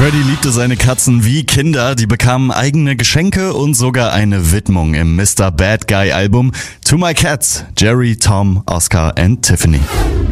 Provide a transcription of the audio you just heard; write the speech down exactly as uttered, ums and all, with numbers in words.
Freddie liebte seine Katzen wie Kinder, die bekamen eigene Geschenke und sogar eine Widmung im Mister Bad Guy Album To My Cats, Jerry, Tom, Oscar and Tiffany.